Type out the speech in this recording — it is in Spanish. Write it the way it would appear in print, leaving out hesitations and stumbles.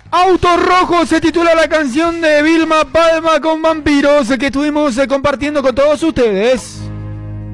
Auto Rojo se titula la canción de Vilma Palma con Vampiros que estuvimos compartiendo con todos ustedes.